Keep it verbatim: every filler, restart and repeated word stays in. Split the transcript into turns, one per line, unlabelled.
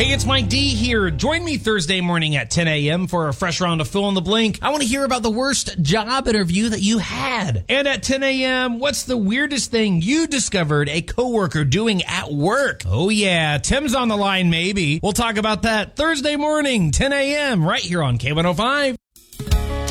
Hey, it's Mike D here. Join me Thursday morning at ten a.m. for a fresh round of Fill in the Blank. I want to hear about the worst job interview that you had. And at ten a.m., what's the weirdest thing you discovered a coworker doing at work? Oh yeah, Tim's on the line maybe. We'll talk about that Thursday morning, ten a.m. right here on K one oh five.